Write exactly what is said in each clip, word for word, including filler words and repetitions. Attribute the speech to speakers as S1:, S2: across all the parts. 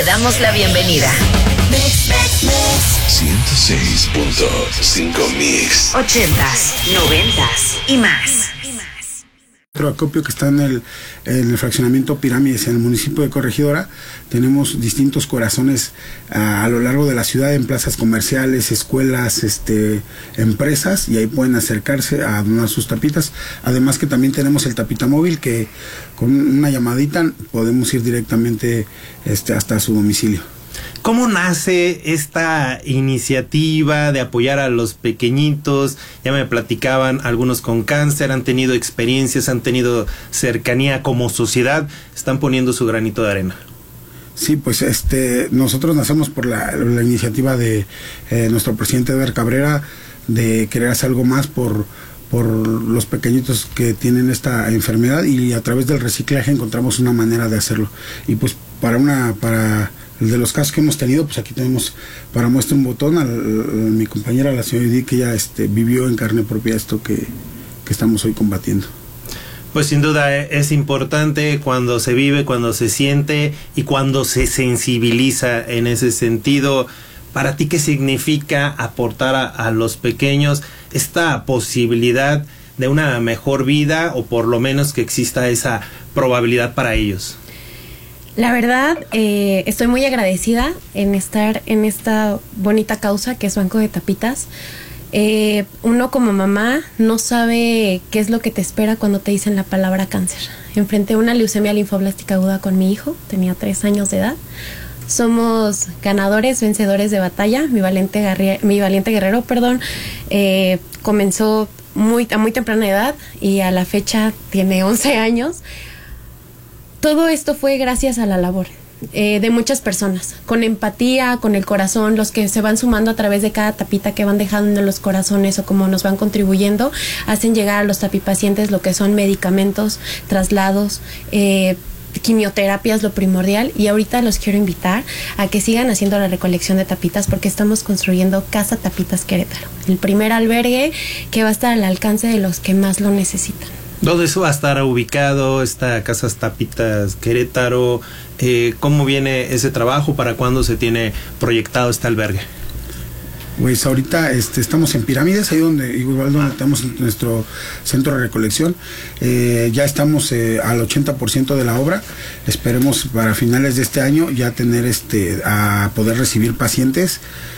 S1: damos la bienvenida.
S2: ciento seis punto cinco Mix.
S1: Ochentas, noventas y más.
S3: Otro acopio que está en el, en el fraccionamiento Pirámides, en el municipio de Corregidora. Tenemos distintos corazones a, a lo largo de la ciudad, en plazas comerciales, escuelas, este, empresas, y ahí pueden acercarse a donar sus tapitas. Además que también tenemos el tapita móvil, que con una llamadita podemos ir directamente este, hasta su domicilio.
S4: ¿Cómo nace esta iniciativa de apoyar a los pequeñitos? Ya me platicaban, algunos con cáncer, han tenido experiencias, han tenido cercanía como sociedad, están poniendo su granito de arena.
S3: Sí, pues este, nosotros nacemos por la, la iniciativa de eh, nuestro presidente Edgar Cabrera, de querer hacer algo más por, por los pequeñitos que tienen esta enfermedad, y a través del reciclaje encontramos una manera de hacerlo. Y pues para una, para de los casos que hemos tenido, pues aquí tenemos para muestra un botón a, a, a mi compañera, la señora Edith, que ya este, vivió en carne propia esto que, que estamos hoy combatiendo.
S4: Pues sin duda es importante cuando se vive, cuando se siente y cuando se sensibiliza en ese sentido. ¿Para ti qué significa aportar a, a los pequeños esta posibilidad de una mejor vida, o por lo menos que exista esa probabilidad para ellos?
S5: La verdad, eh, estoy muy agradecida en estar en esta bonita causa que es Banco de Tapitas. Eh, uno como mamá no sabe qué es lo que te espera cuando te dicen la palabra cáncer. Enfrenté una leucemia linfoblástica aguda con mi hijo, tenía tres años de edad. Somos ganadores, vencedores de batalla. Mi valiente, guerre- mi valiente guerrero, perdón, eh, comenzó muy, a muy temprana edad y a la fecha tiene once años. Todo esto fue gracias a la labor eh, de muchas personas, con empatía, con el corazón, los que se van sumando a través de cada tapita que van dejando en los corazones o como nos van contribuyendo, hacen llegar a los tapipacientes lo que son medicamentos, traslados, eh, quimioterapia es lo primordial. Y ahorita los quiero invitar a que sigan haciendo la recolección de tapitas, porque estamos construyendo Casa Tapitas Querétaro, el primer albergue que va a estar al alcance de los que más lo necesitan.
S4: ¿Dónde eso va a estar ubicado, esta Casa Tapitas Querétaro? Eh, ¿Cómo viene ese trabajo? ¿Para cuándo se tiene proyectado este albergue?
S3: Pues ahorita este, estamos en Pirámides, ahí donde igual donde tenemos nuestro centro de recolección. Eh, ya estamos eh, al ochenta por ciento de la obra. Esperemos para finales de este año ya tener este a poder recibir pacientes.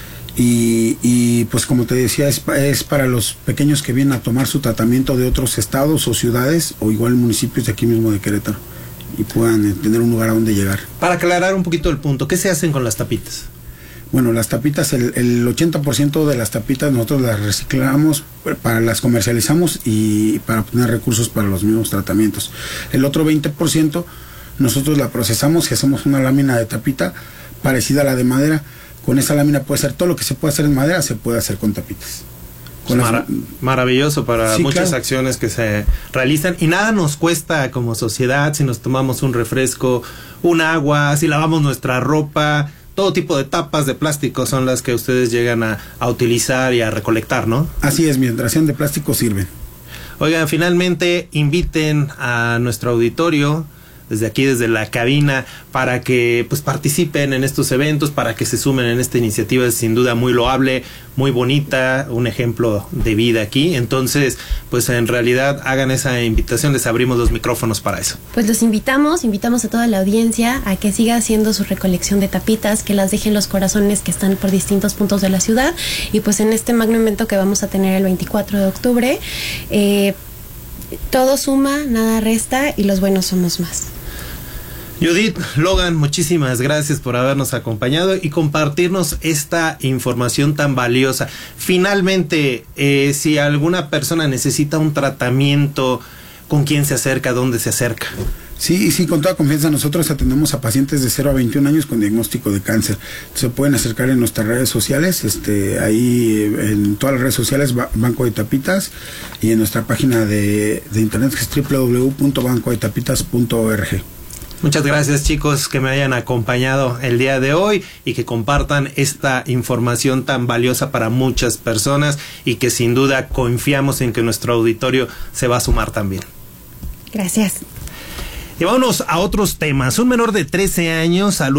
S3: Y, y pues como te decía, es, es para los pequeños que vienen a tomar su tratamiento de otros estados o ciudades, o igual municipios de aquí mismo de Querétaro, y puedan eh, tener un lugar a donde llegar.
S4: Para aclarar un poquito el punto, ¿qué se hacen con las tapitas?
S3: Bueno, las tapitas, el, el ochenta por ciento de las tapitas nosotros las reciclamos, para las comercializamos y para obtener recursos para los mismos tratamientos. El otro veinte por ciento nosotros la procesamos y hacemos una lámina de tapita parecida a la de madera. Con esa lámina puede ser todo lo que se puede hacer en madera, se puede hacer con tapitas. Con
S4: Mara las... Maravilloso para sí, muchas claro. acciones que se realizan, y nada nos cuesta como sociedad si nos tomamos un refresco, un agua, si lavamos nuestra ropa. Todo tipo de tapas de plástico son las que ustedes llegan a, a utilizar y a recolectar, ¿no?
S3: Así es, mientras sean de plástico sirven.
S4: Oigan, finalmente inviten a nuestro auditorio desde aquí, desde la cabina, para que pues participen en estos eventos, para que se sumen en esta iniciativa. Es sin duda muy loable, muy bonita, un ejemplo de vida aquí. Entonces, pues en realidad hagan esa invitación, les abrimos los micrófonos para eso.
S5: Pues los invitamos, invitamos a toda la audiencia a que siga haciendo su recolección de tapitas, que las dejen los corazones que están por distintos puntos de la ciudad. Y pues en este magno evento que vamos a tener el veinticuatro de octubre, eh, todo suma, nada resta, y los buenos somos más.
S4: Judith, Logan, muchísimas gracias por habernos acompañado y compartirnos esta información tan valiosa. Finalmente, eh, si alguna persona necesita un tratamiento, ¿con quién se acerca? ¿Dónde se acerca?
S3: Sí, sí, con toda confianza. Nosotros atendemos a pacientes de cero a veintiún años con diagnóstico de cáncer. Se pueden acercar en nuestras redes sociales, este, ahí en todas las redes sociales, Banco de Tapitas, y en nuestra página de, de internet, que es doble u doble u doble u punto banco de tapitas punto org.
S4: Muchas gracias, chicos, que me hayan acompañado el día de hoy y que compartan esta información tan valiosa para muchas personas, y que sin duda confiamos en que nuestro auditorio se va a sumar también.
S5: Gracias.
S4: Y vámonos a otros temas. Un menor de trece años,